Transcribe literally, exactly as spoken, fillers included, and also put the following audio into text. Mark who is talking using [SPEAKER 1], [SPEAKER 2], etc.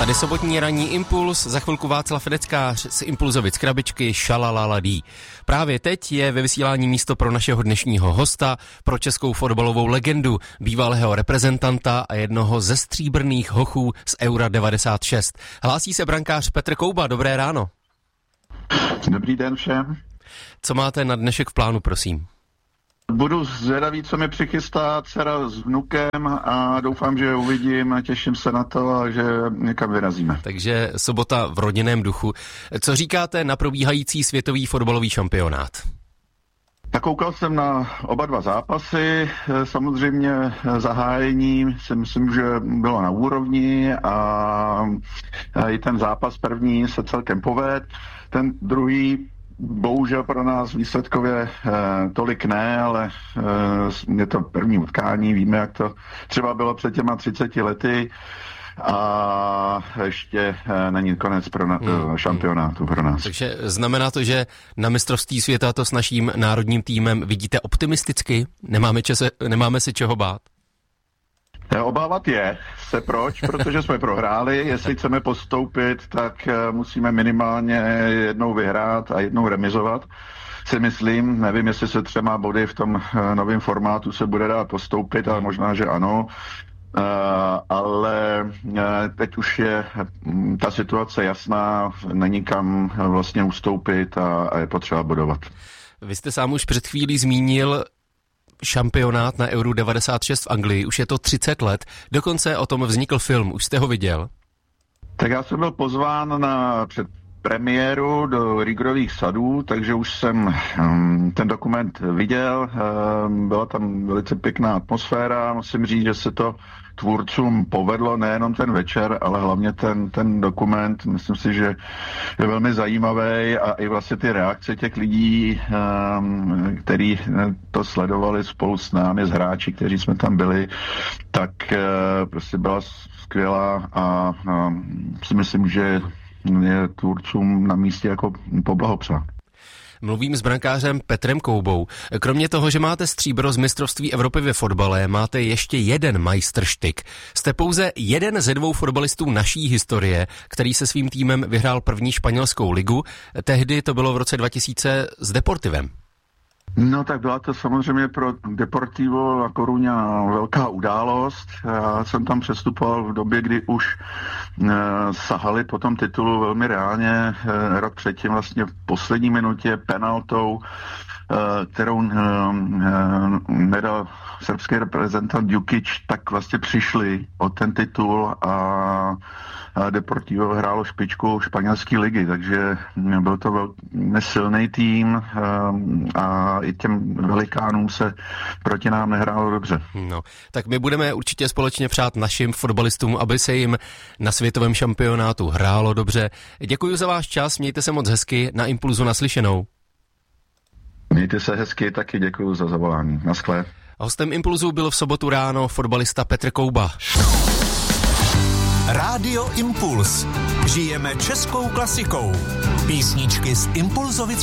[SPEAKER 1] Tady sobotní ranní impuls, za chvilku Václav Fedeckář z Impulzovic krabičky šalalaladí. Právě teď je ve vysílání místo pro našeho dnešního hosta, pro českou fotbalovou legendu, bývalého reprezentanta a jednoho ze stříbrných hochů z Eura devadesát šest. Hlásí se brankář Petr Kouba, dobré ráno.
[SPEAKER 2] Dobrý den všem.
[SPEAKER 1] Co máte na dnešek v plánu, prosím?
[SPEAKER 2] Budu zvědavý, co mi přichystá dcera s vnukem a doufám, že je uvidím a těším se na to a že někam vyrazíme.
[SPEAKER 1] Takže sobota v rodinném duchu. Co říkáte na probíhající světový fotbalový šampionát?
[SPEAKER 2] Tak koukal jsem na oba dva zápasy, samozřejmě zahájení si myslím, že bylo na úrovni a i ten zápas první se celkem povedl, ten druhý bohužel pro nás výsledkově e, tolik ne, ale e, je to první utkání, víme, jak to třeba bylo před těma třiceti lety a ještě e, není konec pro na, hmm. šampionátu pro nás.
[SPEAKER 1] Takže znamená to, že na mistrovství světa to s naším národním týmem vidíte optimisticky? Nemáme, čese, nemáme se čeho bát?
[SPEAKER 2] Obávat je se proč, protože jsme prohráli, jestli chceme postoupit, tak musíme minimálně jednou vyhrát a jednou remizovat, si myslím, nevím, jestli se třema body v tom novém formátu se bude dát postoupit, ale možná, že ano, uh, ale uh, teď už je ta situace jasná, není kam vlastně ustoupit a, a je potřeba bodovat.
[SPEAKER 1] Vy jste sám už před chvílí zmínil šampionát na Euro devadesát šest v Anglii, už je to třicet let, dokonce o tom vznikl film, už jste ho viděl?
[SPEAKER 2] Tak já jsem byl pozván na předpremiéru do Rigrových sadů, takže už jsem um, ten dokument viděl, um, byla tam velice pěkná atmosféra, musím říct, že se to tvůrcům povedlo nejenom ten večer, ale hlavně ten, ten dokument, myslím si, že je velmi zajímavý a i vlastně ty reakce těch lidí, um, který to sledovali spolu s námi, s hráči, kteří jsme tam byli, tak uh, prostě byla skvělá a um, si myslím, že je tvůrcům na místě jako poblahopřát.
[SPEAKER 1] Mluvím s brankářem Petrem Koubou. Kromě toho, že máte stříbro z mistrovství Evropy ve fotbale, máte ještě jeden majstrštyk. Jste pouze jeden ze dvou fotbalistů naší historie, který se svým týmem vyhrál první španělskou ligu. Tehdy to bylo v roce dva tisíce s Deportivem.
[SPEAKER 2] No tak byla to samozřejmě pro Deportivo La Coruña velká událost. Já jsem tam přestupoval v době, kdy už e, sahali po tom titulu velmi reálně. E, rok předtím vlastně v poslední minutě penaltou, e, kterou e, e, nedal srbský reprezentant Jukic, tak vlastně přišli o ten titul a Deportivo hrálo špičku španělské ligy, takže byl to velmi silný tým a i těm velikánům se proti nám nehrálo dobře.
[SPEAKER 1] No, tak my budeme určitě společně přát našim fotbalistům, aby se jim na světovém šampionátu hrálo dobře. Děkuji za váš čas, mějte se moc hezky, na Impulzu naslyšenou.
[SPEAKER 2] Mějte se hezky, taky děkuji za zavolání. Naschle.
[SPEAKER 1] Hostem Impulzu byl v sobotu ráno fotbalista Petr Kouba.
[SPEAKER 3] Rádio Impuls. Žijeme českou klasikou. Písničky z Impulzovic